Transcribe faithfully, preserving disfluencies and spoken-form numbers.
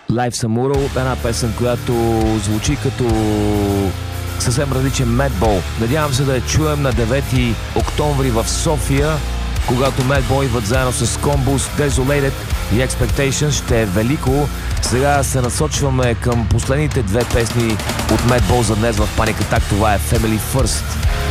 Life's a Mural, една песен, която звучи като съвсем различен Madball. Надявам се да я чуем на девети октомври в София, когато Madball идват заедно с Combus, Desolated и Expectations. Ще е велико. Сега се насочваме към последните две песни от Madball за днес в Panic Attack. Това е Family First.